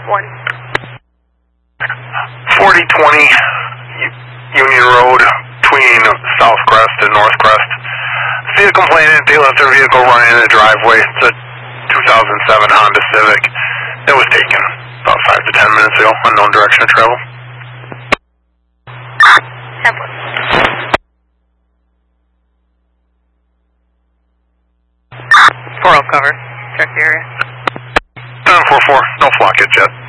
4020 Union Road between South Crest and North Crest. See a complainant, they left their vehicle running in the driveway. It's a 2007 Honda Civic. It was taken about 5 to 10 minutes ago, unknown direction of travel. 4-0 cover. Check the area. 744, no flock hits yet.